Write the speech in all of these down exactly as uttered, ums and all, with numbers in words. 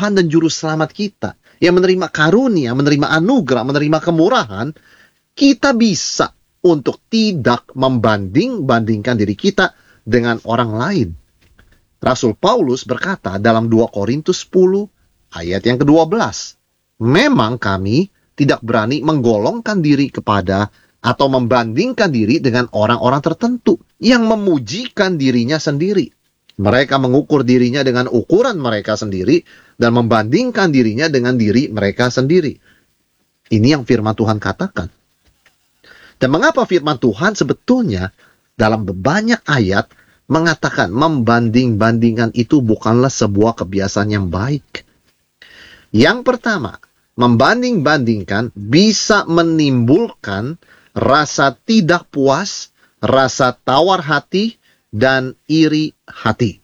Tuhan dan Juru Selamat kita, yang menerima karunia, menerima anugerah, menerima kemurahan, kita bisa untuk tidak membanding-bandingkan diri kita dengan orang lain. Rasul Paulus berkata dalam dua Korintus sepuluh ayat yang kedua belas, memang kami tidak berani menggolongkan diri kepada atau membandingkan diri dengan orang-orang tertentu yang memujikan dirinya sendiri. Mereka mengukur dirinya dengan ukuran mereka sendiri dan membandingkan dirinya dengan diri mereka sendiri. Ini yang firman Tuhan katakan. Dan mengapa firman Tuhan sebetulnya dalam banyak ayat mengatakan membanding-bandingkan itu bukanlah sebuah kebiasaan yang baik. Yang pertama, membanding-bandingkan bisa menimbulkan rasa tidak puas, rasa tawar hati, dan iri hati.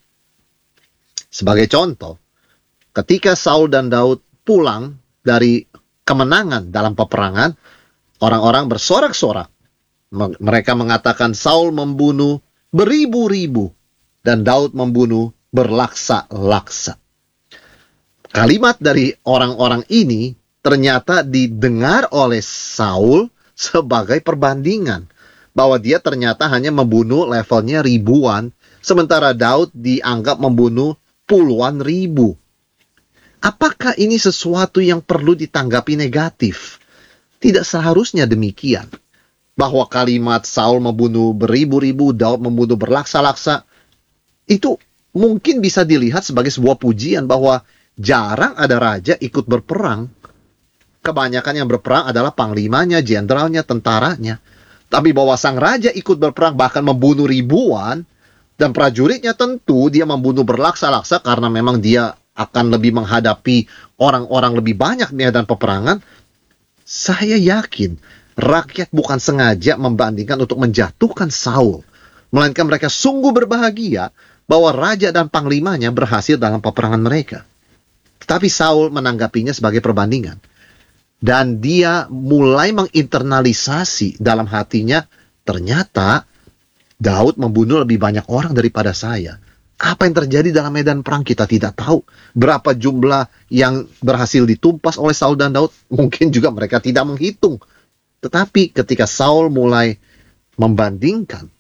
Sebagai contoh, ketika Saul dan Daud pulang dari kemenangan dalam peperangan, orang-orang bersorak-sorak. Mereka mengatakan Saul membunuh beribu-ribu dan Daud membunuh berlaksa-laksa. Kalimat dari orang-orang ini ternyata didengar oleh Saul sebagai perbandingan. Bahwa dia ternyata hanya membunuh levelnya ribuan, sementara Daud dianggap membunuh puluhan ribu. Apakah ini sesuatu yang perlu ditanggapi negatif? Tidak seharusnya demikian. Bahwa kalimat Saul membunuh beribu-ribu, Daud membunuh berlaksa-laksa, itu mungkin bisa dilihat sebagai sebuah pujian bahwa jarang ada raja ikut berperang. Kebanyakan yang berperang adalah panglimanya, jenderalnya, tentaranya. Tapi bahwa sang raja ikut berperang bahkan membunuh ribuan, dan prajuritnya tentu dia membunuh berlaksa-laksa karena memang dia akan lebih menghadapi orang-orang lebih banyak di medan peperangan. Saya yakin rakyat bukan sengaja membandingkan untuk menjatuhkan Saul, melainkan mereka sungguh berbahagia bahwa raja dan panglimanya berhasil dalam peperangan mereka. Tetapi Saul menanggapinya sebagai perbandingan. Dan dia mulai menginternalisasi dalam hatinya, ternyata Daud membunuh lebih banyak orang daripada saya. Apa yang terjadi dalam medan perang kita tidak tahu. Berapa jumlah yang berhasil ditumpas oleh Saul dan Daud, mungkin juga mereka tidak menghitung. Tetapi ketika Saul mulai membandingkan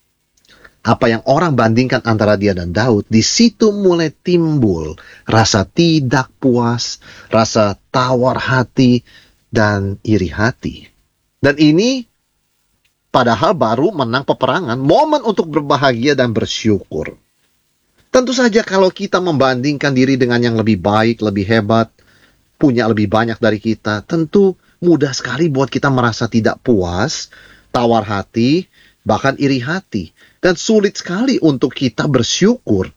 apa yang orang bandingkan antara dia dan Daud, di situ mulai timbul rasa tidak puas, rasa tawar hati, dan iri hati. Dan ini padahal baru menang peperangan, momen untuk berbahagia dan bersyukur. Tentu saja kalau kita membandingkan diri dengan yang lebih baik, lebih hebat, punya lebih banyak dari kita, tentu mudah sekali buat kita merasa tidak puas, tawar hati, bahkan iri hati. Dan sulit sekali untuk kita bersyukur.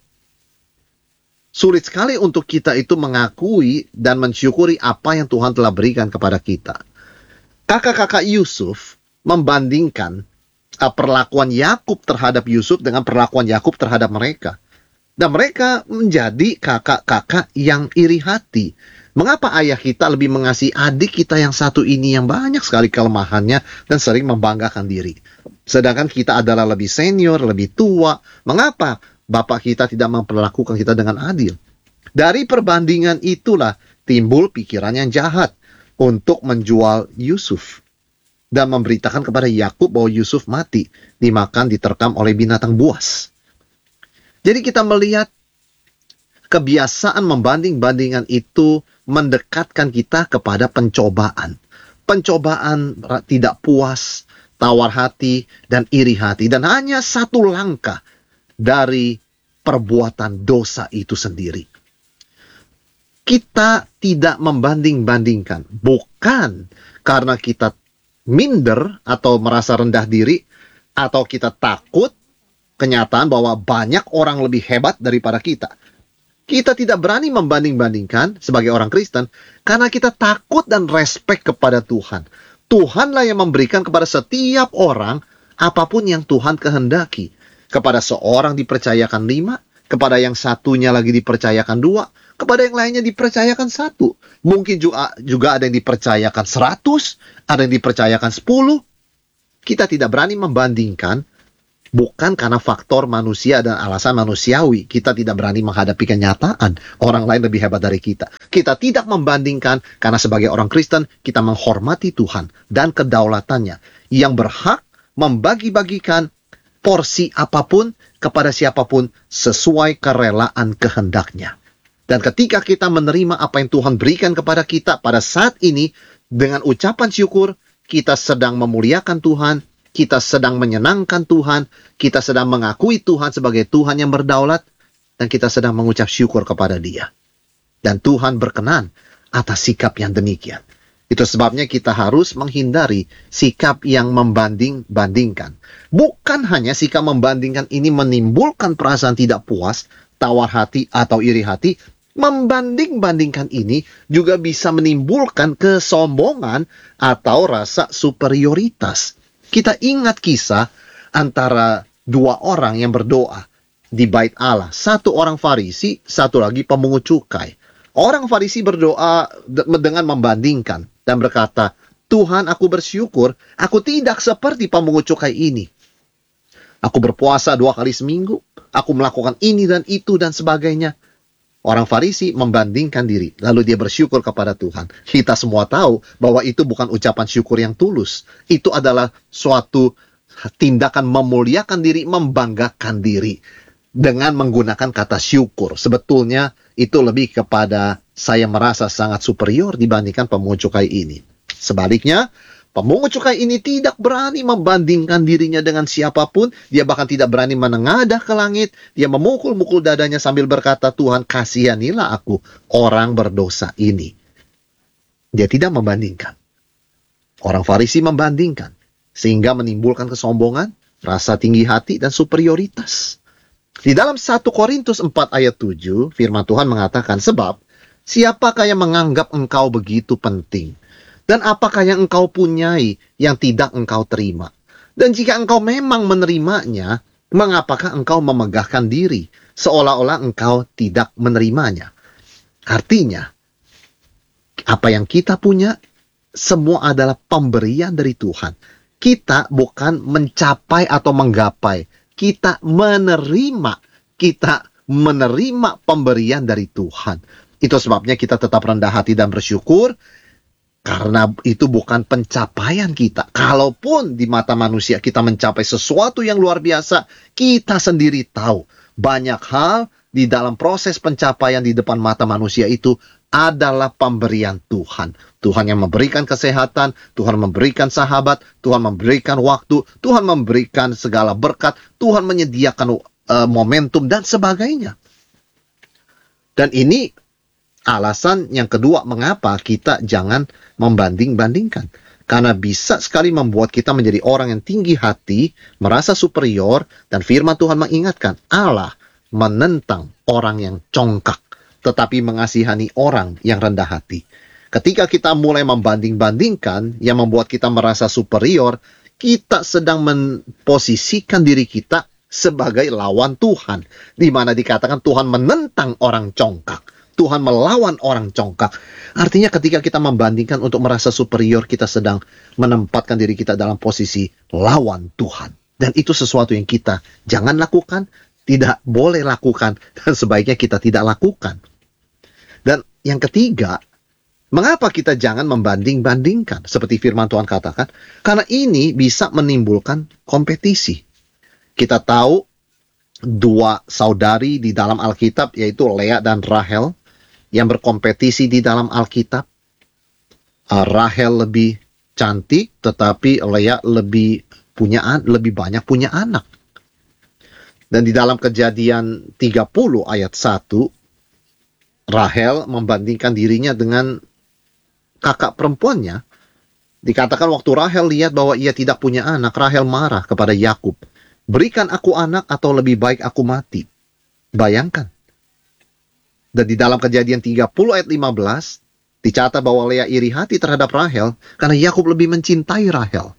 Sulit sekali untuk kita itu mengakui dan mensyukuri apa yang Tuhan telah berikan kepada kita. Kakak-kakak Yusuf membandingkan uh, perlakuan Yakub terhadap Yusuf dengan perlakuan Yakub terhadap mereka. Dan mereka menjadi kakak-kakak yang iri hati. Mengapa ayah kita lebih mengasihi adik kita yang satu ini yang banyak sekali kelemahannya dan sering membanggakan diri? Sedangkan kita adalah lebih senior, lebih tua. Mengapa bapak kita tidak memperlakukan kita dengan adil? Dari perbandingan itulah timbul pikiran yang jahat untuk menjual Yusuf. Dan memberitakan kepada Yakub bahwa Yusuf mati, dimakan, diterkam oleh binatang buas. Jadi kita melihat kebiasaan membanding-bandingkan itu mendekatkan kita kepada pencobaan. Pencobaan tidak puas, tawar hati, dan iri hati. Dan hanya satu langkah dari perbuatan dosa itu sendiri. Kita tidak membanding-bandingkan. Bukan karena kita minder atau merasa rendah diri, atau kita takut kenyataan bahwa banyak orang lebih hebat daripada kita. Kita tidak berani membanding-bandingkan sebagai orang Kristen karena kita takut dan respek kepada Tuhan. Tuhanlah yang memberikan kepada setiap orang apapun yang Tuhan kehendaki. Kepada seorang dipercayakan lima, kepada yang satunya lagi dipercayakan dua, kepada yang lainnya dipercayakan satu. Mungkin juga, juga ada yang dipercayakan seratus, ada yang dipercayakan sepuluh. Kita tidak berani membandingkan Bukan karena faktor manusia dan alasan manusiawi. Kita tidak berani menghadapi kenyataan orang lain lebih hebat dari kita. Kita tidak membandingkan karena sebagai orang Kristen kita menghormati Tuhan dan kedaulatannya yang berhak membagi-bagikan porsi apapun kepada siapapun sesuai kerelaan kehendaknya. Dan ketika kita menerima apa yang Tuhan berikan kepada kita pada saat ini dengan ucapan syukur, kita sedang memuliakan Tuhan, kita sedang menyenangkan Tuhan, kita sedang mengakui Tuhan sebagai Tuhan yang berdaulat, dan kita sedang mengucap syukur kepada Dia. Dan Tuhan berkenan atas sikap yang demikian. Itu sebabnya kita harus menghindari sikap yang membanding-bandingkan. Bukan hanya sikap membandingkan ini menimbulkan perasaan tidak puas, tawar hati, atau iri hati. Membanding-bandingkan ini juga bisa menimbulkan kesombongan atau rasa superioritas. Kita ingat kisah antara dua orang yang berdoa di bait Allah. Satu orang Farisi, satu lagi pemungut cukai. Orang Farisi berdoa dengan membandingkan dan berkata, Tuhan, aku bersyukur, aku tidak seperti pemungut cukai ini. Aku berpuasa dua kali seminggu, aku melakukan ini dan itu dan sebagainya. Orang Farisi membandingkan diri, lalu dia bersyukur kepada Tuhan. Kita semua tahu bahwa itu bukan ucapan syukur yang tulus. Itu adalah suatu tindakan memuliakan diri, membanggakan diri dengan menggunakan kata syukur. Sebetulnya itu lebih kepada saya merasa sangat superior dibandingkan pemungut cukai ini. Sebaliknya, pemungut cukai ini tidak berani membandingkan dirinya dengan siapapun. Dia bahkan tidak berani menengadah ke langit. Dia memukul-mukul dadanya sambil berkata, Tuhan, kasihanilah aku, orang berdosa ini. Dia tidak membandingkan. Orang Farisi membandingkan, sehingga menimbulkan kesombongan, rasa tinggi hati, dan superioritas. Di dalam satu Korintus empat ayat tujuh, firman Tuhan mengatakan, sebab siapakah yang menganggap engkau begitu penting? Dan apakah yang engkau punyai yang tidak engkau terima? Dan jika engkau memang menerimanya, mengapakah engkau memegahkan diri seolah-olah engkau tidak menerimanya? Artinya, apa yang kita punya semua adalah pemberian dari Tuhan. Kita bukan mencapai atau menggapai. Kita menerima. Kita menerima pemberian dari Tuhan. Itu sebabnya kita tetap rendah hati dan bersyukur. Karena itu bukan pencapaian kita. Kalaupun di mata manusia kita mencapai sesuatu yang luar biasa, kita sendiri tahu banyak hal di dalam proses pencapaian di depan mata manusia itu adalah pemberian Tuhan. Tuhan yang memberikan kesehatan, Tuhan memberikan sahabat, Tuhan memberikan waktu, Tuhan memberikan segala berkat, Tuhan menyediakan uh, momentum dan sebagainya. Dan ini alasan yang kedua mengapa kita jangan membanding-bandingkan. Karena bisa sekali membuat kita menjadi orang yang tinggi hati, merasa superior, dan firman Tuhan mengingatkan, Allah menentang orang yang congkak, tetapi mengasihani orang yang rendah hati. Ketika kita mulai membanding-bandingkan, yang membuat kita merasa superior, kita sedang memposisikan diri kita sebagai lawan Tuhan. Di mana dikatakan Tuhan menentang orang congkak. Tuhan melawan orang congkak. Artinya ketika kita membandingkan untuk merasa superior, kita sedang menempatkan diri kita dalam posisi lawan Tuhan. Dan itu sesuatu yang kita jangan lakukan, tidak boleh lakukan, dan sebaiknya kita tidak lakukan. Dan yang ketiga, mengapa kita jangan membanding-bandingkan? Seperti firman Tuhan katakan, karena ini bisa menimbulkan kompetisi. Kita tahu dua saudari di dalam Alkitab, yaitu Lea dan Rahel, yang berkompetisi di dalam Alkitab. Uh, Rahel lebih cantik, tetapi Lea lebih punya lebih banyak punya anak. Dan di dalam Kejadian tiga puluh ayat satu, Rahel membandingkan dirinya dengan kakak perempuannya. Dikatakan waktu Rahel lihat bahwa ia tidak punya anak, Rahel marah kepada Yakub. Berikan aku anak atau lebih baik aku mati. Bayangkan. Dan di dalam Kejadian tiga puluh ayat lima belas, dicatat bahwa Lea iri hati terhadap Rahel karena Yakub lebih mencintai Rahel.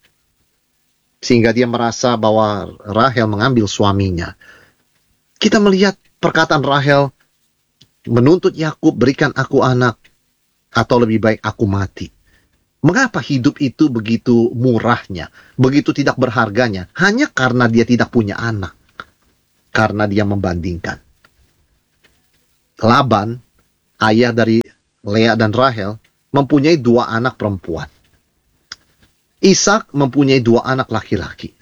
Sehingga dia merasa bahwa Rahel mengambil suaminya. Kita melihat perkataan Rahel menuntut Yakub, berikan aku anak atau lebih baik aku mati. Mengapa hidup itu begitu murahnya, begitu tidak berharganya? Hanya karena dia tidak punya anak. Karena dia membandingkan. Laban, ayah dari Lea dan Rahel, mempunyai dua anak perempuan. Ishak mempunyai dua anak laki-laki.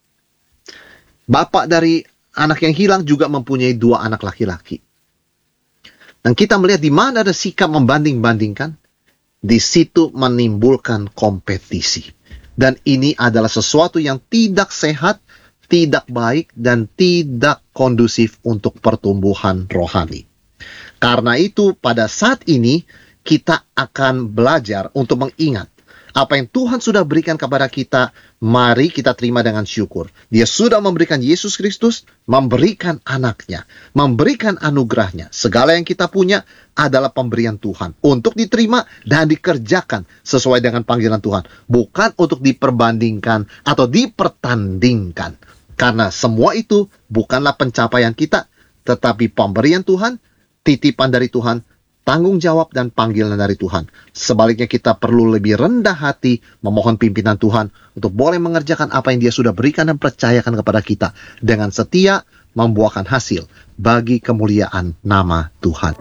Bapak dari anak yang hilang juga mempunyai dua anak laki-laki. Dan kita melihat di mana ada sikap membanding-bandingkan, di situ menimbulkan kompetisi. Dan ini adalah sesuatu yang tidak sehat, tidak baik, dan tidak kondusif untuk pertumbuhan rohani. Karena itu, pada saat ini, kita akan belajar untuk mengingat apa yang Tuhan sudah berikan kepada kita. Mari kita terima dengan syukur. Dia sudah memberikan Yesus Kristus, memberikan anaknya, memberikan anugerahnya. Segala yang kita punya adalah pemberian Tuhan untuk diterima dan dikerjakan sesuai dengan panggilan Tuhan. Bukan untuk diperbandingkan atau dipertandingkan. Karena semua itu bukanlah pencapaian kita, tetapi pemberian Tuhan, titipan dari Tuhan, tanggung jawab dan panggilan dari Tuhan. Sebaliknya kita perlu lebih rendah hati memohon pimpinan Tuhan untuk boleh mengerjakan apa yang Dia sudah berikan dan percayakan kepada kita dengan setia membuahkan hasil bagi kemuliaan nama Tuhan.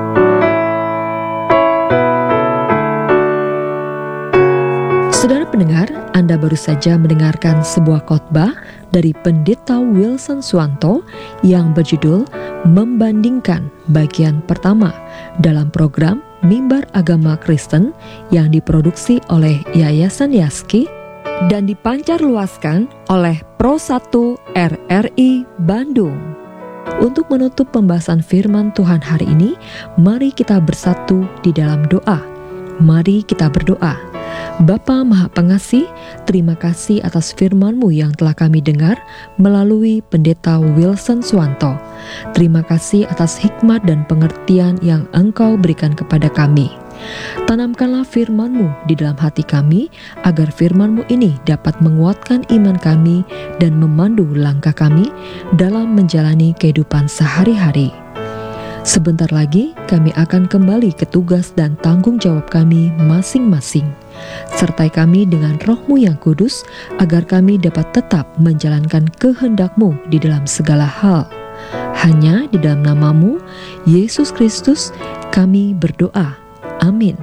Saudara pendengar, Anda baru saja mendengarkan sebuah khotbah dari Pendeta Wilson Suwanto yang berjudul Membandingkan bagian pertama dalam program Mimbar Agama Kristen yang diproduksi oleh Yayasan Yaski dan dipancarluaskan oleh Pro satu R R I Bandung. Untuk menutup pembahasan firman Tuhan hari ini, mari kita bersatu di dalam doa. Mari kita berdoa. Bapa Maha Pengasih, terima kasih atas firman-Mu yang telah kami dengar melalui Pendeta Wilson Suwanto. Terima kasih atas hikmat dan pengertian yang Engkau berikan kepada kami. Tanamkanlah firman-Mu di dalam hati kami, agar firman-Mu ini dapat menguatkan iman kami dan memandu langkah kami dalam menjalani kehidupan sehari-hari. Sebentar lagi kami akan kembali ke tugas dan tanggung jawab kami masing-masing. Sertai kami dengan Roh-Mu yang kudus, agar kami dapat tetap menjalankan kehendak-Mu di dalam segala hal. Hanya di dalam nama-Mu, Yesus Kristus, kami berdoa. Amin.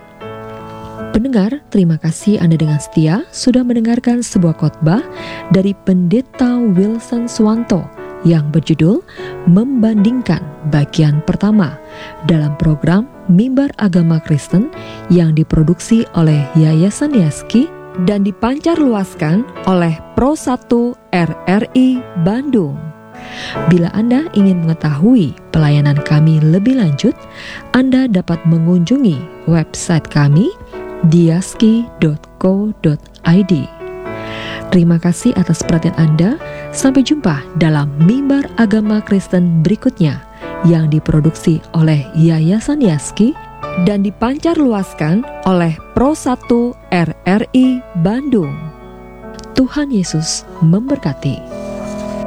Pendengar, terima kasih Anda dengan setia sudah mendengarkan sebuah khotbah dari Pendeta Wilson Suwanto yang berjudul Membandingkan bagian pertama dalam program Mimbar Agama Kristen yang diproduksi oleh Yayasan Yaski dan dipancarluaskan oleh Pro satu R R I Bandung. Bila Anda ingin mengetahui pelayanan kami lebih lanjut, Anda dapat mengunjungi website kami di yaski dot co dot i d. Terima kasih atas perhatian Anda. Sampai jumpa dalam Mimbar Agama Kristen berikutnya yang diproduksi oleh Yayasan Yaski dan dipancarluaskan oleh Pro satu R R I Bandung. Tuhan Yesus memberkati.